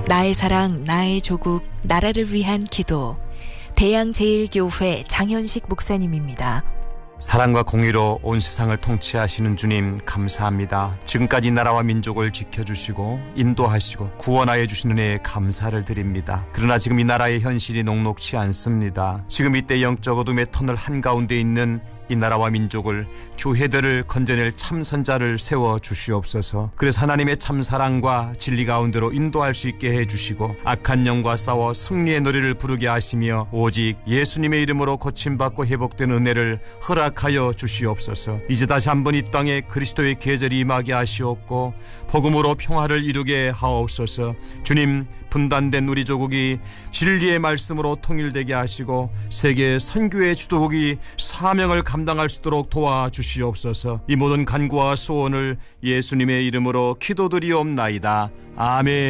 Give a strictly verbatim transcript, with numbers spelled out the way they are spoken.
나의 사랑, 나의 조국, 나라를 위한 기도. 대양제일교회 장현식 목사님입니다. 사랑과 공의로 온 세상을 통치하시는 주님 감사합니다. 지금까지 나라와 민족을 지켜주시고 인도하시고 구원하여 주시는 은혜에 감사를 드립니다. 그러나 지금 이 나라의 현실이 녹록치 않습니다. 지금 이때 영적 어둠의 터널 한가운데 있는 이 나라와 민족을, 교회들을 건져낼 참선자를 세워 주시옵소서. 그래서 하나님의 참사랑과 진리 가운데로 인도할 수 있게 해주시고 악한 영과 싸워 승리의 노래를 부르게 하시며 오직 예수님의 이름으로 고침받고 회복된 은혜를 허락하여 주시옵소서. 이제 다시 한번 이 땅에 그리스도의 계절이 임하게 하시옵고 복음으로 평화를 이루게 하옵소서. 주님, 분단된 우리 조국이 진리의 말씀으로 통일되게 하시고 세계 선교의 주도국이 사명을 감당할 수 있도록 도와주시옵소서. 이 모든 간구와 소원을 예수님의 이름으로 기도드리옵나이다. 아멘.